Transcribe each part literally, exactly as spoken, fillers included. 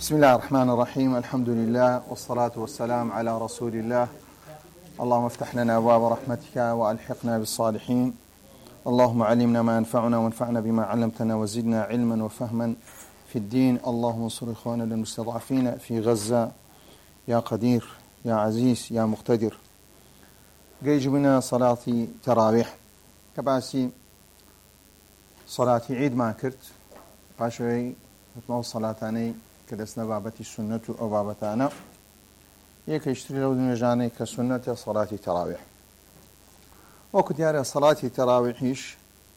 بسم الله الرحمن الرحيم. الحمد لله والصلاة والسلام على رسول الله. اللهم افتح لنا أبواب رحمتك وألحقنا بالصالحين. اللهم علمنا ما ينفعنا وانفعنا بما علمتنا وزدنا علما وفهما في الدين. اللهم انصر إخواننا المستضعفين في غزة يا قدير يا عزيز يا مقتدر. جيجبنا صلاة تراويح كباسي صلاة عيد ما كرت باشوي متمو صلاتاني كدسنا بابتي السنة أو بابتانا يك يشتري لو دنجاني كسنة صلاة تراويح. وكنت ياري صلاة تراويحيش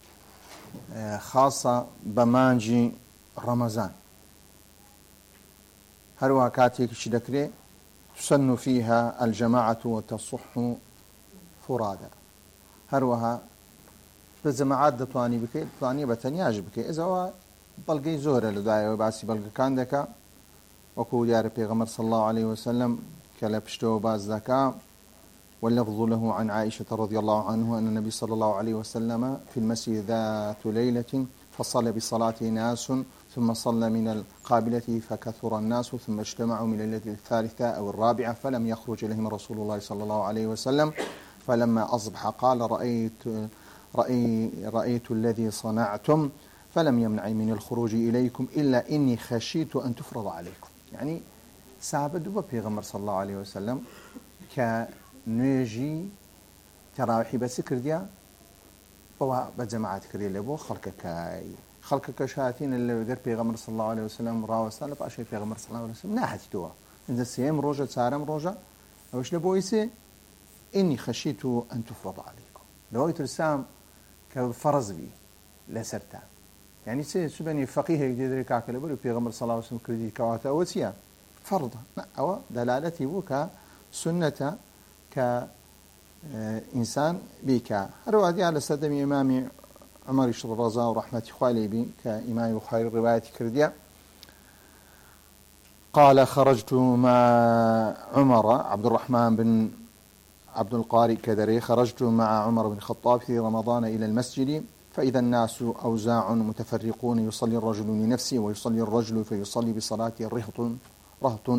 خاصة بمانجي رمضان هروا كاتيك شدكري تسن فيها الجماعة وتصح فرادا هروها بجماعات دتواني بكي دتواني بتنياج بكي إذا هو بلقي زهرة لداية وباسي بلقي كان دكا وكو ياري بيغمر صلى الله عليه وسلم كلا بشتو باز دكا. واللفظ له عن عائشة رضي الله عنه أن النبي صلى الله عليه وسلم في المسجد ذات ليلة فصلى بصلاة ناس ثم صلى من القابلة فكثر الناس ثم اجتمعوا من الليلة الثالثة أو الرابعة فلم يخرج إليهم رسول الله صلى الله عليه وسلم فلما أصبح قال رأيت, رأي رأيت الذي صنعتم فلم يمنعني من الخروج إليكم إلا إني خشيت أن تفرض عليكم. يعني سابدوا ببيغمر صلى الله عليه وسلم كنيجي تراوحي بس كرديا بوا بجماعة كرديا لبو خلقك خلقك شاتين اللي بقر بيغمر صلى الله عليه وسلم راوستان لباشي بيغمر صلى الله عليه وسلم ناحتي دوا إذا السيام روجة سارم روجة وش لبويسي إني خشيت أن تفرض عليكم لو يترسام كفرز بي لسرتان يعني سي سبني فقيه يدري كاكل بقول بيغمر صلى الله عليه وسلم كردي كواتا وسيا فرض لا أو دلالتي بك سنة كإنسان بك هروادي على سدم إمام عمر الرضا ورحمة خوالي بي كإمام بخاري الرواية كردية قال خرجت مع عمر عبد الرحمن بن عبد القاري كدري خرجت مع عمر بن الخطاب في رمضان إلى المسجد فإذا الناس أوزاع متفرقون يصلي الرجل لنفسه ويصلي الرجل فيصلي بصلاة رهط رهط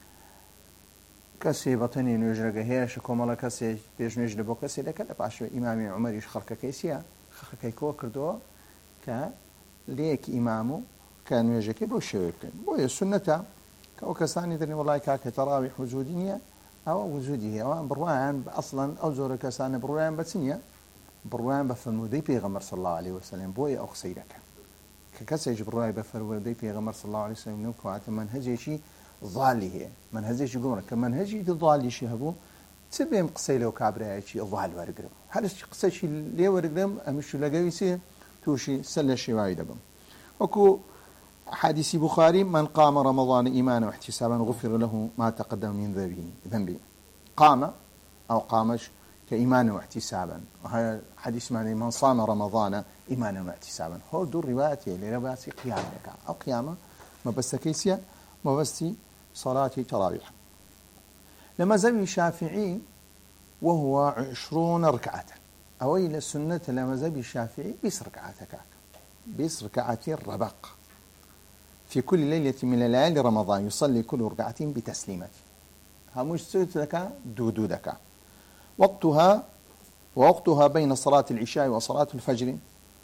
كسي بطني نجرق هيش كومالا كسي بيج نجلبو كسي لك لبعش إمامي عمر يشخرك كيسيا خرك كيكو كردو ك ليك إمامه كان يجيك بوشوك بو السنة كوكساني درني والله كاك تراويح وجودية أو وجودية أو بروان أصلا أو زور كسان بروان بتسنية بروان بفرمودي بيغمر صلى الله عليه وسلم بوي أو خسيرك ككسي جبروي بفرمودي بيغمر صلى الله عليه وسلم نوكو عت منهجي شيء ضالي هي منهجي شيء قمرك منهجي ضالي شيء هبو تبين قصي له كابرا شيء ضال ورقرم هذا قصي شيء ليه ورقرم أمشي لقويسه توشي سل شيء وايد بم وكو حديث بخاري من قام رمضان إيمانا واحتسابا غفر له ما تقدم من ذنبه قام أو قامش كإيمانا واحتسابا وهذا حديث معنى من صام رمضان إيمانا واحتسابا هو دور روايته لرباسي قيامك أو قيامة ما بس كيسيا ما بس صلاة تراويح. لما زوي الشافعي وهو عشرون ركعة أو إلى السنة لما زوي الشافعي بيس ركعتك بيس ركعتي الربق في كل ليلة من الليالي رمضان يصلي كل ركعتين بتسليمة همش سويت لك دودودك وقتها ووقتها بين صلاة العشاء وصلاة الفجر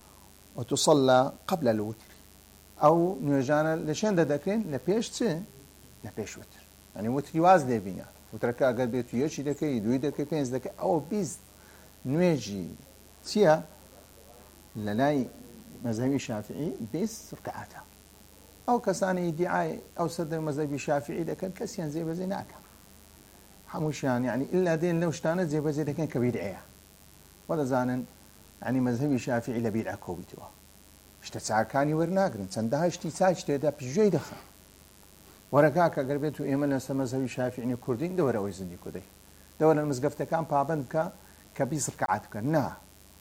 وتصلى قبل الوتر أو نيجانا لشان دكين لبيش تسي لبيش وتر يعني وتر يواز لي بينا وتركا أقل بيتو يشي دكي دوي دكي بينز دكي أو بيز نيجي تيا للاي مذهبي الشافعي بيز ركعاتها أو كساني دعاء أو صدر مذهبي الشافعي لكن كسيان زي بزيناك حموشان يعني إلا دين لو اشتانت زي بزي لكن كبير عيا ولا زانا يعني مذهبي الشافعي لبير عكوبتوا اشتسعى كاني ورناقرن سندها اشتساع اشتدا بجوي دخل ورقاك قربيتو إيمان لسا مذهبي الشافعي كردين دورا ويزني كدي دورا المزقفة كان بابند كا كبيس ركعاتك نا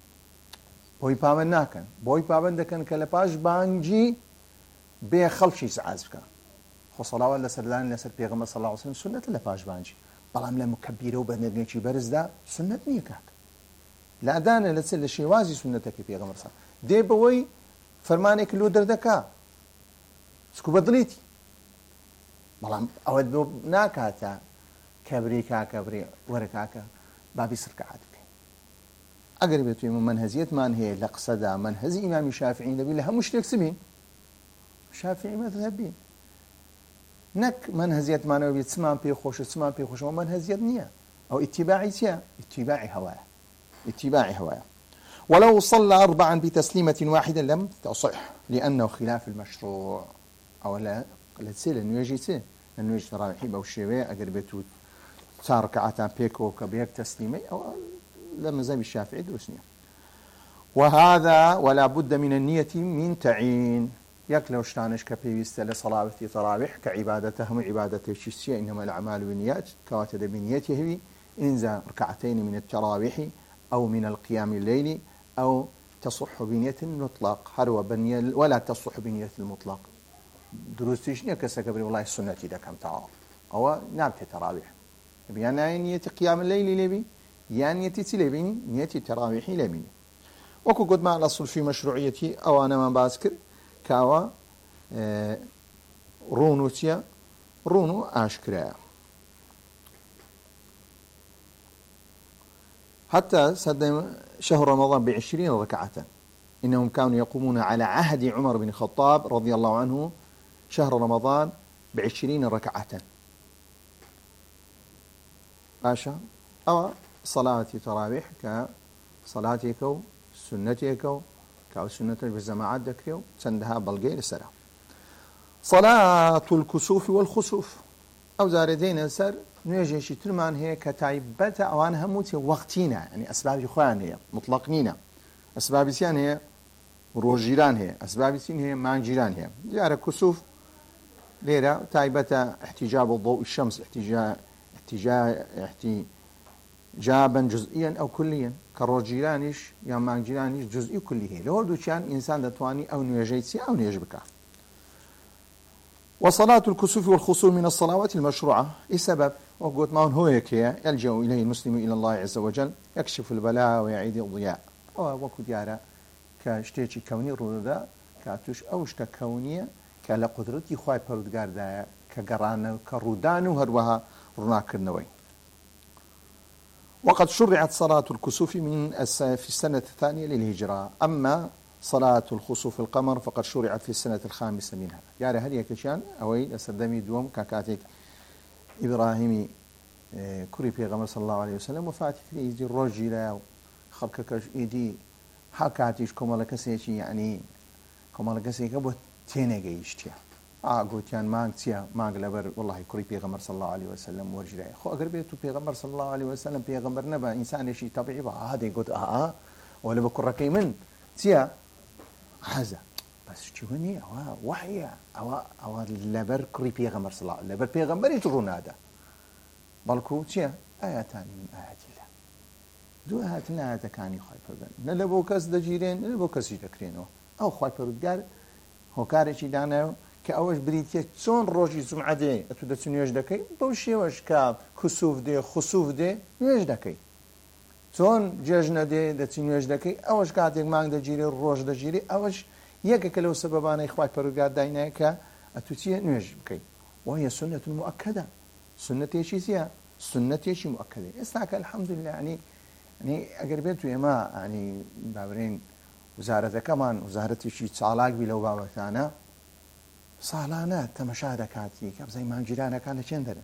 بوي بابند ناكن بوي بابند كان كالباش بانجي بي خلشي سعازك خو صلاة لسردان لسر بيغمر صلى الله عليه وسلم سنة لباش بانجي بلام لا مكبيره وبنرني شي برز دا سنة نيكاك لا دانا لسر لشيوازي سنتك بيغمر صلى دي بوي فرمانك لو دردكا سكو بدليتي بەڵام ئەوە بۆ ناکاتە کەبری کاکە بڕێ وەرە کاکە بابی سرکەعات بکەین. ئەگەر بێت ئێمە منهەزیەتمان هەیە لە قسەدا منهەزی ئیمامی شافعی دەبێت لە هەموو شتێک سبین شافعی مەذهب بین، نەک منهەزیەتمانەوە بێت چمان پێ خۆشە چمان پێ خۆشەوە منهەزیەت نییە، أو اتباعي سيا اتباعي هوايا اتباعي هوايا. ولو صلى أربعا بتسليمة واحدة لم تصح لأنه خلاف المشروع. أو لا لا تسيل إنه يجي تسيل إنه يجي تراويحي أو الشيوية أقربته صار ركعتان بيكو كبيك تسليمي أو لما زي الشافعي دروسني. وهذا ولا بد من النية من تعيين يكلو شتانش كبيست لصلاة تراويح كعبادتهم عبادة الشيسية إنما الأعمال بالنيات كواتد بنيته إنزا ركعتين من التراويح أو من القيام الليل أو تصح بنية المطلق هروا بنية ولا تصح بنية المطلق دروستيش نيا كسكبري والله السنة إذا كم تعال أو نعم تراويح يعني نية قيام الليل لبي يعني نية تلبيني نية تراويح لبيني وكو قد مع الأصل في مشروعيتي أو أنا ما بذكر كاوا اه رونوتيا رونو أشكرا حتى سدم شهر رمضان بعشرين ركعة إنهم كانوا يقومون على عهد عمر بن الخطاب رضي الله عنه شهر رمضان بعشرين ركعة باشا أو صلاة تراويح كصلاتكو سنتكو كأو سنة بالجماعات ذكروا سندها بلغي لسرا. صلاة الكسوف والخسوف أو زاردين سر نيجي شي ترمان هي كتايبة أو أنا هموتي وقتينا يعني أسباب إخوان هي مطلقنينا أسباب سيان هي روجيران هي أسباب سين هي مانجيران هي جارة كسوف ليرة تايبة احتجاب الضوء الشمس احتجاب احتجاب احتجابا جزئيا أو كليا كروجيرانش يا مانجيرانش جزئي كلي لو دو كان إنسان دتواني أو نيجيتسي أو نيجبكا. وصلاة الكسوف والخسوف من الصلوات المشروعة لسبب وقلت ما هو هيك يلجأ إليه المسلم إلى الله عز وجل يكشف البلاء ويعيد الضياء وكو ديارة كاشتيشي كوني رودا كاتوش أوشتا كونية كلا قدرتي خواهي پرودگار دا كقران كرودان وهروها رناك النوي. وقد شرعت صلاة الكسوف من في السنة الثانية للهجرة أما صلاة الخسوف القمر فقد شرعت في السنة الخامسة منها. يعني هل يكشان أوي أسدمي دوم كاكاتيك إبراهيمي كوري بيغمر صلى الله عليه وسلم وفاتك إيدي الرجل خلقك إيدي حكاتيش كمالا كسيشي يعني كمالا كسيكا بو تينيجي يشتيا قلت يعني ما تيا ما قلبر والله كوري بيغمر صلى الله عليه وسلم ورجل خو أقر بيتو بيغمر صلى الله عليه وسلم بيغمر نبا إنسان شيء طبيعي بقى هذا يقول آه آه ولا بكر من تيا هذا بس شوفني أو وحي أو أو لبر كوري بيغمر صلى الله عليه لبر بيغمر يجرون هذا بالكو تيا آياتان من آيات الله دو آياتنا هذا كان يخاف بن نلبو كاس دجيرين نلبو كاس يذكرينه أو خايف رجال هو كارشي دانه كأوش بريتيا تون روجي زمعدي أتودا تنيوش دكي بوشي وش كاب كسوف دي خسوف دي نيوش دكي تون جاجنا دي دا تنيوش دكي أوش قاعدك مانگ دا جيري روج دا جيري أوش يكا كلو سببانا إخوات برقار داينا كا أتوتيا نيوش بكي وهي سنة مؤكدة سنة يشي سيا سنة يشي مؤكدة استعك الحمد لله يعني يعني أقربيتو يما يعني بابرين وزارة كمان وزارة يشي تصالاق بلو بابتانا ساڵانە تەمەشا دەکاتی کە بزای مانگیرانەکان لە چێن دەرن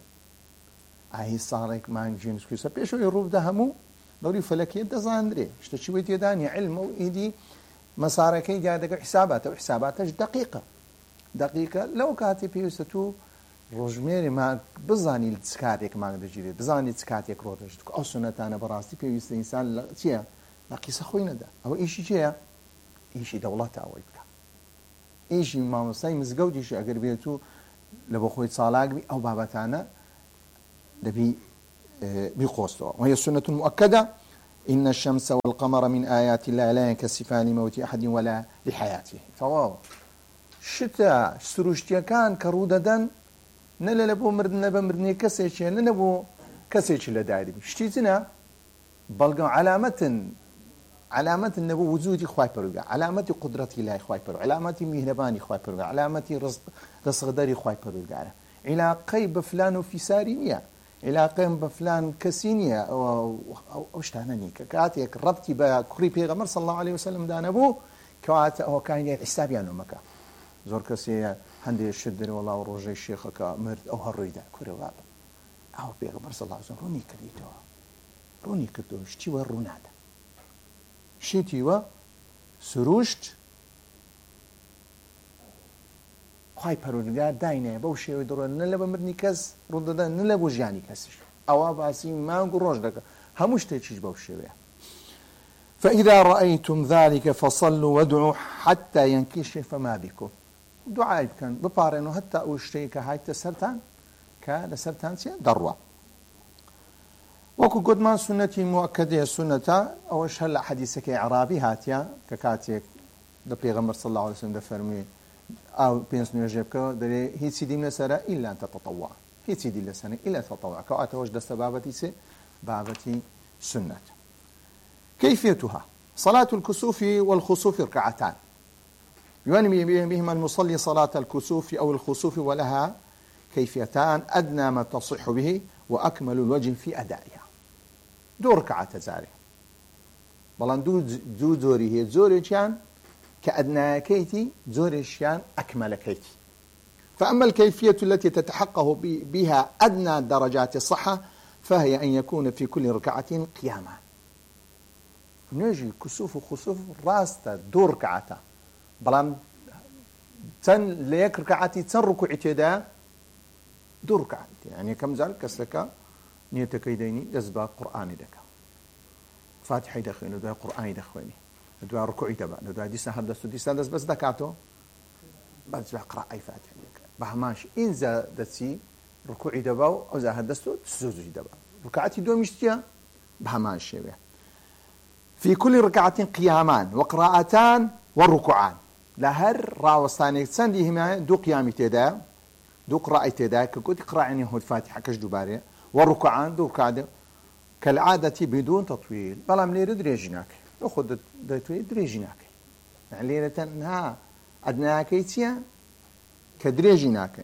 ئاهی ساڵێک مانگی نووسکوسە پێشەوەی ڕوودا هەموو دەوری فەلەکیت دەزاندرێ شتەچی بۆی تێدانی علم و ئیدی مەسارەکەی دیار دەکە حساباتە و حساباتەش دقیقە دقیقە لەو کاتی پێویستە تو ڕۆژمێری مانگ بزانی چ کاتێک مانگ دەگیرێت بزانی چ کاتێک ڕۆ دەژێت ئەو سونەتانە بەڕاستی پێویستە ئینسان چییە لە قیسە خۆی نەدا ئەوە ئیشی چییە ئیشی دەوڵەتە ئەوەی بکە إيشي مامۆستای مزگەوتیش ئەگەر بێت و لە بۆ خۆی چالاک بی ئەو بابەتانە دەبی بیقۆستەوە. وهي سنة مؤكدة إن الشمس والقمر من آيات الله لا ينكسفان لموت أحد ولا لحياته. فواو شتا سروشتیەکان کە ڕوو دەدەن نە لە بۆ مردنە بە مردنی کەسێکیە نە بۆ کەسێکی لەدایک شتی جنە بەڵگە علامەتن علامة النبو وجودي خواي بروجا علامة قدرتي لا خواي بروجا علامة مهنباني خواي بروجا علامة رزق رزق داري خواي بروجا علاقەی بە فلان و فیساری نییە، علاقەم بە فلان کەسی نییە، ئەو شتانە نی کە کاتێک ڕەبتی بە کوڕی پێغەمبەر صلی الله علیه وسلم دانەبوو کەواتە ئەوە کاینێت حیسابیان ومەکە. زۆر کەسێ هەندێک شت دەرێ وەڵاو ڕۆژەی شێخەکە مرد ئەو هەڕۆیدا کورەوە ئەو پێغەمبەر صلی الله علیه وسلم ڕوونی کردیتەوە، ڕوونی کردەوە شتی وە ڕوونادە، شتی وە سروشت خی پەروەردگار داینێ بەو شێوەی دڕۆن نە لە بە مردنی کەس ڕوودەدا نە لە بۆ ژیانی کەسیش، ئەوە باسی مانگ و ڕۆژ دەکە هەموو شتێکیش بەو شێوەیە. فإذا رأيتم ذلك فصلوا وادعوا حتى ينكشف ما بكم. دعاء بكن بپارێنەوە هەتا ئەو شتەی کە هاتە سەرتان کە لە سەرتان چێ دەڕوە. وەکو گوتمان سونەتی موەکەدەیە سونەتە ئەوەش هەر لە حەدیثەکەی عرابی هاتیە کە کاتێک لە پێغەمبەر صلی الله علیه وسلم دەفەرموێ ئەو پێنج نوێژێ بکەوە دەرێ هیچی دیم لەسەرە ئیلا ئەن تەتەطەوع، هیچی دی لەسەرە ئیلا تەتەطەوع، کەواتەوەش دەستە بابەتی چێ بابەتی سنة. كيفيتها صلاة الكسوف والخسوف ركعتان ينوي بهما المصلي صلاة الكسوف أو الخسوف ولها كيفيتان أدنى ما تصح به وأكمل الوجه في أدائها. دو ركعة زاري بلان دو دو زوري هي زوري كان كأدنى كيتي زوري شان أكمل كيتي. فأما الكيفية التي تتحقق بها أدنى درجات الصحة فهي أن يكون في كل ركعة قياما. نجي كسوف وخسوف راستا دور ركعتا بلان تن ليك ركعتي تن ركوعتي دا دور ركعتي يعني كم ذلك كسلك نيتك يديني دزبا قرآني دكا فاتحة دخويني دوا قرآني دخويني دوا ركوعي دبا دوا ديسنا حدثو ديسنا دز بس دكاتو بس بقرأ أي فاتحة دكا بهماش إن زادتي ركوعي دبا أو زا حدثو تسوزي دبا ركعتي دو مشتيا بهماش شبه. في كل ركعة قيامان وقراءتان والركوعان لهر راوستاني سنديهما دو قيام تدا دو قراءة تدا كقلت قراءة يعني هو الفاتحة كش دوباره والركوعان دو ركعة كالعادة بدون تطويل بلا ملير دريجناك ناخذ دتويل دريجناك يعني ليلة ها أدنى كيتيا كدريجناك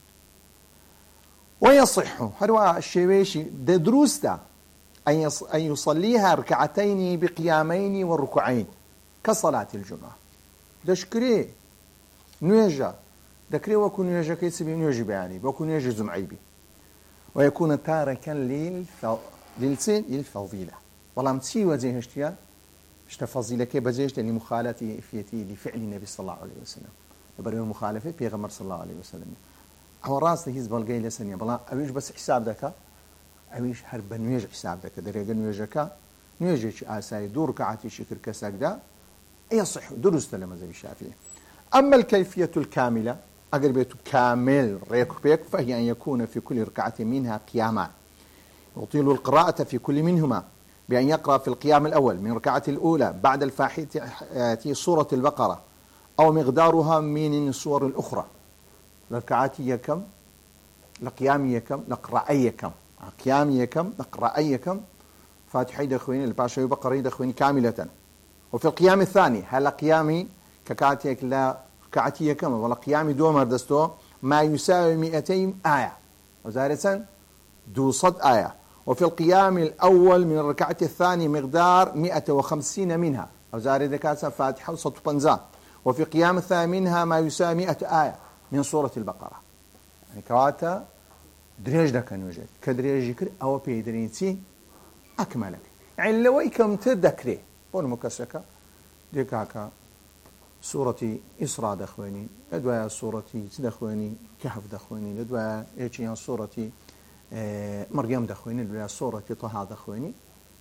ويصح هروا الشيويشي دروستا أن يصليها ركعتين بقيامين والركوعين كصلاة الجمعة. دشكري نيجا دكري وكون نيجا كيسبي نيجي بيعني وكون نيجي زمعيبي ويكون تاركا للفو... للسين للفضيلة والله متسي وزيه اشتيا اشتا فضيلة كي بزيشت لمخالتي فيتي لفعل النبي صلى الله عليه وسلم يبريو مخالفة في غمر صلى الله عليه وسلم هو راس هيز بالقي لسنيا بلا أبيش بس حساب دكا أويش هرب نويج حساب ذاك دريجة نويجك نويجك آساي دور كعتي شكر كسجدة يصح درست لما زي الشافعي. أما الكيفية الكاملة أقربيت كامل ريك بيك فهي أن يكون في كل ركعة منها قيامان يطيل القراءة في كل منهما بأن يقرأ في القيام الأول من ركعة الأولى بعد الفاتحة سورة البقرة أو مقدارها من السور الأخرى. ركعتي كم لقيامي كم لقراءي كم قيامي كم نقرأي كم فاتحة دخويني الباشا بقرة دخويني كاملة. وفي القيام الثاني هل قيامي ككاتيك لا كعتي كم ولا قيامي دو مردستو ما يساوي مئتين آية وزارة دو صد آية. وفي القيام الأول من الركعة الثانية مقدار مئة وخمسين منها وزارة ذكاسة فاتحة وصد بنزا. وفي قيام الثاني منها ما يساوي مئة آية من سورة البقرة يعني كواتا دريج دكا نوجد كدريج يكر أو بيدرينتي أكملك يعني لو يكم تذكري بون مكسكة ديكاكا سورة إسراء دخويني لدواء سورة تدخويني كهف دخويني لدواء إيشيان سورة اه مريم دخويني لدواء سورة طه دخويني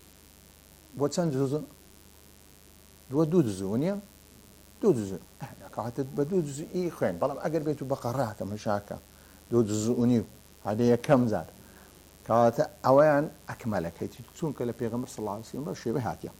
بوتسان جزء دو دو زونيا دو جزء كعتت بدو جزء إيه خين بلام أجر بيتو بقرات مشاكا دو جزء هذه كم زاد كواتا أوان أكملك هي تكون كلا بيغمر صلى الله عليه وسلم شبهات يعني.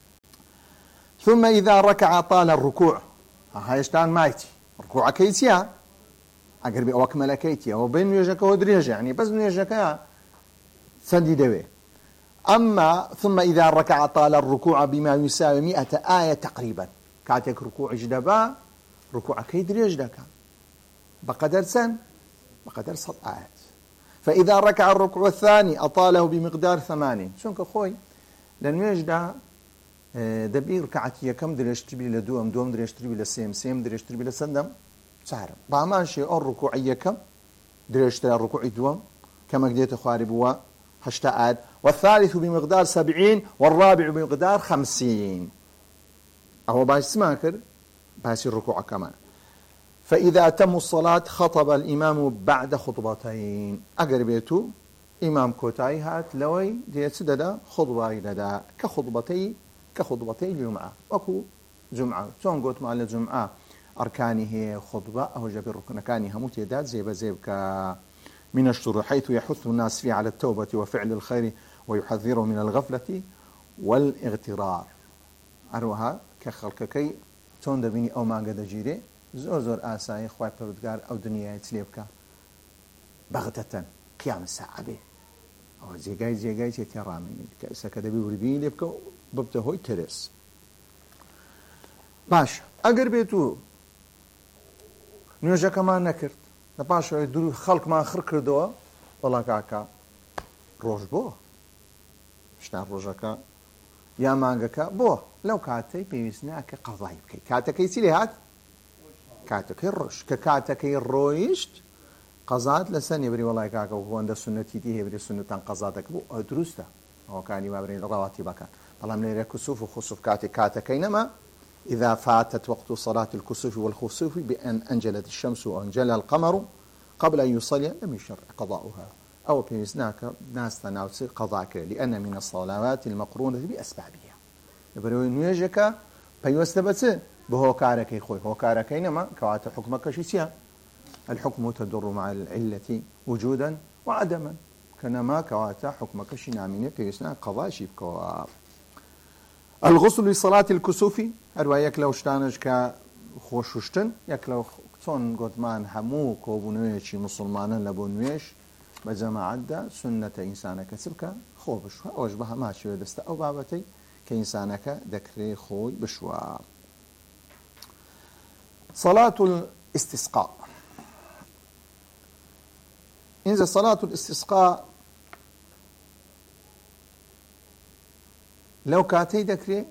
ثم إذا ركع طال الركوع هايشتان مايتي ركوع كيتيا أقرب أو أكمل كيتيا وبين يجك ودريجة يعني بس يجك سدي دوي. أما ثم إذا ركع طال الركوع بما يساوي مئة آية تقريبا كاتك ركوع جدبا ركوع كيدريج دكا بقدر سن بقدر صد آيات. فإذا ركع الركوع الثاني أطاله بمقدار ثمانين. شونك خوي لأن يجدع دبي ركعتي كم دريشتبي لدوم دوم دريشتبي لسيم سيم دريشتبي لسندم سعر بعمانشي أو ركوعية كم دريشتري الركوع دوم كما قديت خواري بوا هشتا آد. والثالث بمقدار سبعين والرابع بمقدار خمسين. أهو باش سماكر باش الركوع كمان. فإذا أتموا الصلاة خطب الإمام بعد خطبتين. أقربيتو إمام كوتاي هات لوي ديت سددا خطبة لدا كخطبتي كخطبتي الجمعة وكو جمعة تون قلت مع الجمعة أركانه هي خطبة أو جاب الركن كانها متيدات زيب زيب ك من الشروع حيث يحث الناس فيه على التوبة وفعل الخير ويحذره من الغفلة والاغترار. أروها كخلقكي تون دبيني أو ما قد جيري زور زور آساي خواي پروردگار أو دنيا يتسليبك بغتة قيام الساعة به أو زيقاي زيقاي تيرامي كأسا كدبي وردين ليبك ببته هوي ترس باش أقر بيتو نيوجا كمان نكرت نباش يدرو خلق ما آخر كردوا والله كاكا روج بوه شنان روجكا يا مانجكا بوه لو كاتي بيسناك قضاي بكي كاتكي سيلي هات كاتكي الروش ككاتكي الرويشت قضات لسن يبري والله كاكا وهو عند سنتي دي يبري سنة قضاتك بو درسته هو كان يبري الرواتب كان طالما من الكسوف وخسوف كاتي كاتكي نما إذا فاتت وقت صلاة الكسوف والخسوف بأن أنجلت الشمس وأنجل القمر قبل أن يصلي لم يشرع قضاؤها أو بيسناك ناس تناوسي قضاك لأن من الصلوات المقرونة بأسبابها يبري نيجك بيوستبت بهو كاركي خوي هو كاركي نما كوات حكمك شيسيا الحكم تدر مع العلة وجودا وعدما كنما كوات حكمك شنامين بيسنا قضاء شيبكوا. الغسل لصلاة الكسوف أروايك لو شتانج كخوششتن يك لو تون قدمان همو كوبنويش مسلمان لبنويش بجماعة دا سنة إنسانك سبك خو بشوا أوجبها ما شوي دست أو بابتي كإنسانك ذكري خوي بشوا. صلاة الاستسقاء. إنزل صلاة الاستسقاء لو كاتي ذكري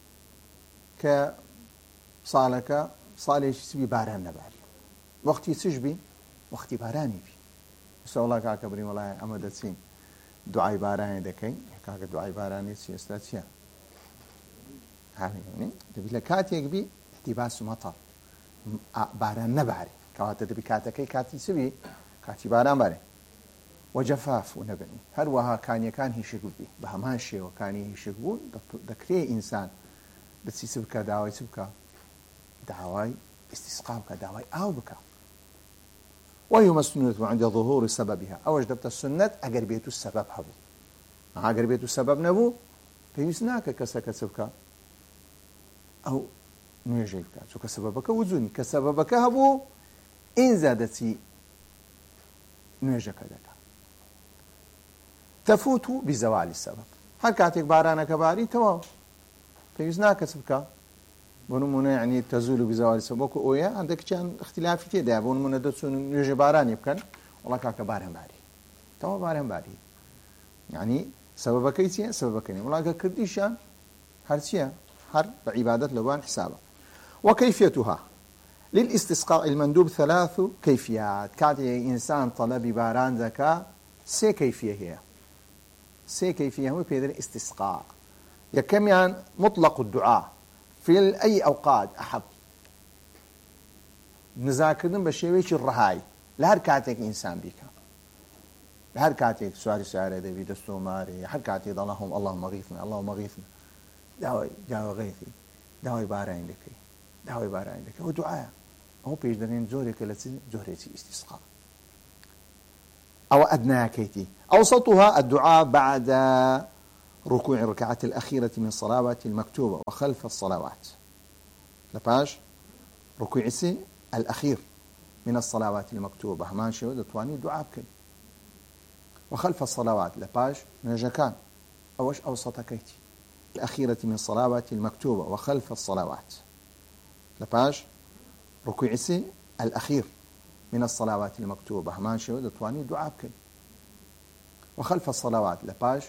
كصالك صالي سبي باران نباري وقتي سجبي وقتي باراني بي سو الله كاكا بري والله أمدتين دعاء باراني دكي كاكا دعاء باراني سيستاتيا هذا يعني تبي لكاتي يكبي احتباس مطر باران نباري كواتا تبي كاتكي كاتي سبي كاتي باران باري وجفاف ونبني هل وها كان يكان هي شقبي بهماشي وكان هي شقبون ذكري إنسان بس يسبك دعوي سبك دعوي استسقاء دعوي أو بك وهي مسنونة عند ظهور سببها أو جدبت السنة أقربية السبب هبو أقربية السبب نبو فيسناك كسك سبك أو نيجيبك شو كسببك وزني كسببك هبو إن زادتي نيجك ذاك تفوت بزوال السبب هل كاتك بارانا كباري تمام فيزناك سبكا بنمونا يعني تزول بزوال السبب وكو اويا عندك كان اختلاف في ده بنمونا دسون يجي باران يبكن والله كاك باران باري تمام باران باري يعني سببك كيسيا سببك يعني والله كرديشان هرسيا هر بعبادة لبان حسابه. وكيفيتها للاستسقاء المندوب ثلاث كيفيات. كاتي إنسان طلب باران ذكاء سي كيفية هي سي كيفية هو في الاستسقاء يكم يعني مطلق الدعاء في أي أوقات أحب نذاكرن بشيويش الرهاي لهر كاتك إنسان بك لهر كاتك سؤال سؤال دبي دستو ماري هر كاتك اللهم اللهم غيثنا اللهم غيثنا دعوي دعوي غيثي دعوي بارين لكي دعوي بارين لكي هو دعاء هو بيجدرين زورك التي زورتي استسقاء أو أدنى كيتي. أوسطها الدعاء بعد ركوع الركعة الأخيرة من الصلوات المكتوبة وخلف الصلوات. لباش ركوع سي الأخير من الصلوات المكتوبة ما شو دتواني دعاء بكي وخلف الصلوات لباش نجكان أوش أوسط كيتي الأخيرة من الصلوات المكتوبة وخلف الصلوات لباش ركوع سي الأخير من الصلوات المكتوبة همان شو دتواني دعاء بكي وخلف الصلوات لباش